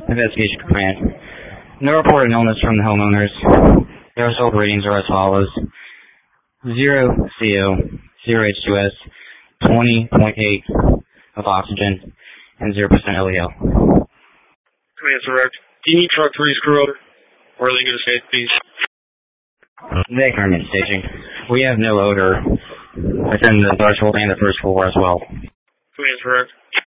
Investigation Command. No reported illness from the homeowners. Their result ratings are as follows. 0 CO, 0 H2S, 20.8 of oxygen, and 0% LEL. Command Direct. Do you need truck 3 screw over? Or are they going to stay at these? They aren't in staging. We have no odor within the threshold and the first floor as well. Command Direct.